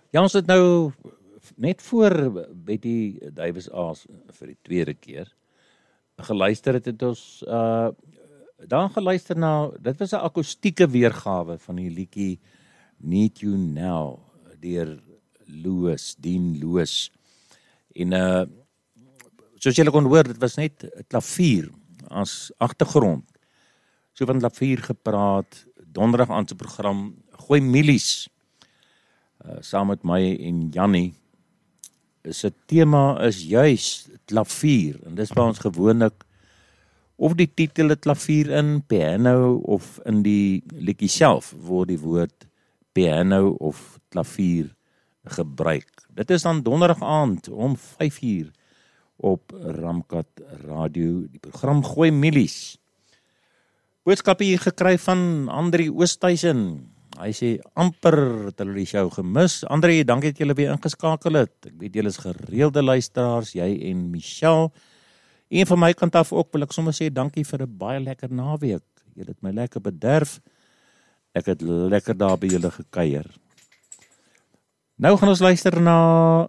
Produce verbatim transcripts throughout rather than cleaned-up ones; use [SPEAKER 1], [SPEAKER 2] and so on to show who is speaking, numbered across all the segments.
[SPEAKER 1] Ja, ons het nou net voor Betty Davis Aas vir die tweede keer geluister het, het ons uh, dan geluister na, dit was 'n akoestieke weergawe van die liedjie Need You Now deur Louis, Dean Louis. En uh, soos julle kon hoor, dit was net 'n klavier as agtergrond. So van klavier gepraat, donderdag aan se program Gooi Milies. Uh, saam met my en Jannie, is 'n tema is juis klavier, en dis waar ons gewoonlik of die titel het klavier in, piano, of in die liedjie self word die woord piano of klavier gebruik. Dit is dan donderdag aand om vyf uur op Ramkat Radio, die program Gooi Milies. Boodskap hier gekry van Andrie Oosthuizen. Hy sê, amper het hulle die show gemis. Andrie, dankie dat julle weer ingeskakel het. Ek weet julle is gereelde luisteraars, jy en Michelle. En van my kant af ook wil ek sommer sê, dankie vir 'n baie lekker naweek. Julle het my lekker bederf. Ek het lekker daar by julle gekuier. Nou gaan ons luister na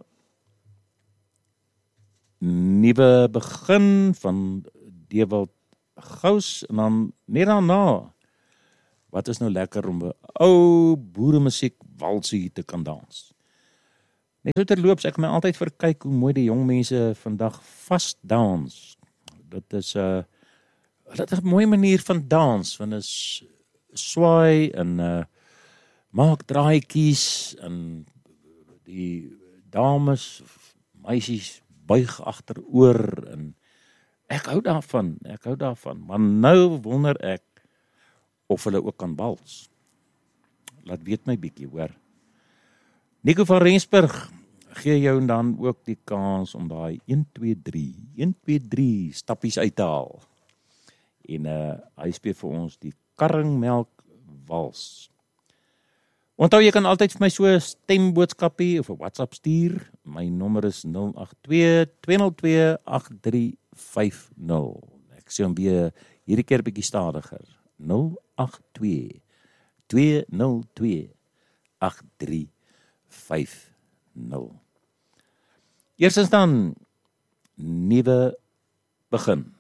[SPEAKER 1] Nuwe Begin van Dewald Gous, en dan net daarna, wat is nou lekker om 'n ou boeremusiek walsie te kan dans. Net so terloops, ek my altyd verkyk hoe mooi die jong mense vandag vast dans. Dit is 'n uh, dit is 'n mooi manier van dans, want is swaai en uh, maak draaitjies, en die dames, meisies buig agteroor, en ek hou daarvan, ek hou daarvan, maar nou wonder ek of hulle ook kan wals. Laat weet my bietjie, hoor. Nico van Rensburg gee jou dan ook die kans om daai een twee drie stappies uit te haal. En uh, hy speel vir ons die karringmelk wals. Onthou, jy kan altyd vir my so 'n stemboodskapie of 'n WhatsApp stuur. My nommer is nul agt twee twee nul twee agt drie vyf nul. Ek sê hom weer hierdie keer bietjie stadiger. nul agt twee twee nul twee agt drie vyf nul. Eerstens dan Nuwe Begin.